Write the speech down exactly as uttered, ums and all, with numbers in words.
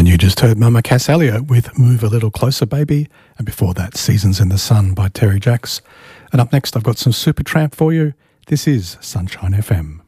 And you just heard Mama Cass Elliot with Move a Little Closer Baby, and before that Seasons in the Sun by Terry Jacks. And up next I've got some Supertramp for you. This is Sunshine F M.